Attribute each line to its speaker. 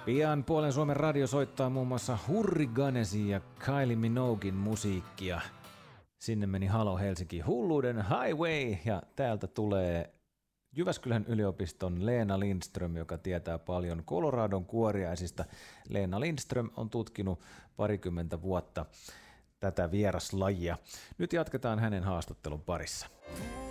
Speaker 1: Pian puolen Suomen radio soittaa muun muassa Hurriganesin ja Kylie Minoguein musiikkia. Sinne meni Halo Helsinki hulluuden Highway ja täältä tulee Jyväskylän yliopiston Leena Lindström, joka tietää paljon Coloradon kuoriaisista. Leena Lindström on tutkinut 20 vuotta tätä vieraslajia. Nyt jatketaan hänen haastattelun parissa.